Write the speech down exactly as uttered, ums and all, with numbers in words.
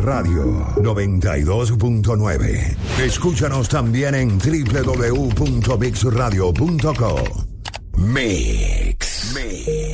Radio noventa y dos punto nueve. Escúchanos también en doble u doble u doble u punto mix radio punto co. Mix. Mix.